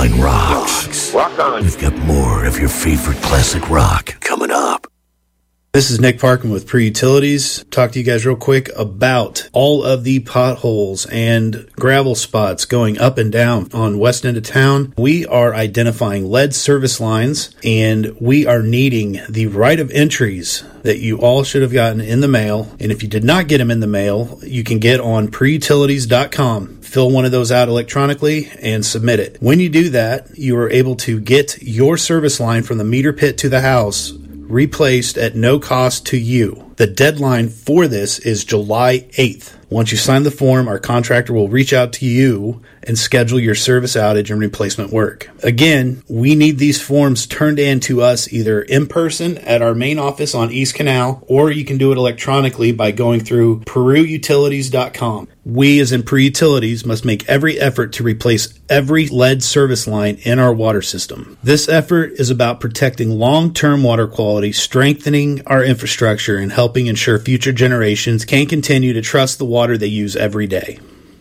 Rocks. Rock on. We've got more of your favorite classic rock coming up. This is Nick Parkin with Pre-Utilities. Talk to you guys real quick about all of the potholes and gravel spots going up and down on west end of town. We are identifying lead service lines, and we are needing the right of entries that you all should have gotten in the mail. And if you did not get them in the mail, you can get on preutilities.com. Fill one of those out electronically and submit it. When you do that, you are able to get your service line from the meter pit to the house replaced at no cost to you. The deadline for this is July 8th. Once you sign the form, our contractor will reach out to you and schedule your service outage and replacement work. Again, we need these forms turned in to us either in person at our main office on East Canal, or you can do it electronically by going through peruutilities.com. We, as in Pre-Utilities, must make every effort to replace every lead service line in our water system. This effort is about protecting long-term water quality, strengthening our infrastructure, and helping ensure future generations can continue to trust the water they use every day.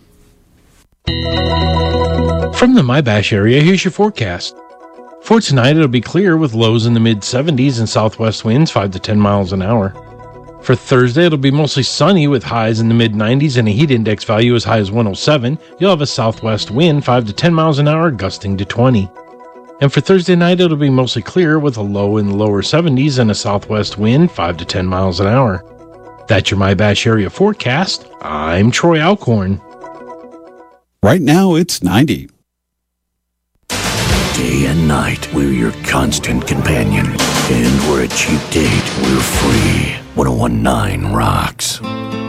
From the MyBash area, here's your forecast. For tonight, it'll be clear with lows in the mid-70s and southwest winds 5 to 10 miles an hour. For Thursday, it'll be mostly sunny with highs in the mid-90s and a heat index value as high as 107. You'll have a southwest wind 5 to 10 miles an hour, gusting to 20. And for Thursday night, it'll be mostly clear with a low in the lower 70s and a southwest wind 5 to 10 miles an hour. That's your MyBash area forecast. I'm Troy Alcorn. Right now, it's 90. Day and night, we're your constant companion. And we're a cheap date. We're free. 101.9 rocks.